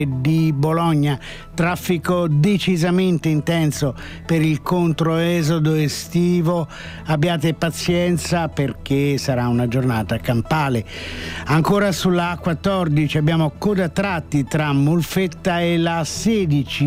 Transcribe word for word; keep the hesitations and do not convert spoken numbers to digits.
di Bologna, traffico decisamente intenso per il controesodo estivo. Abbiate pazienza perché sarà una giornata campale. Ancora sulla A quattordici abbiamo coda tratti tra Molfetta e la sedici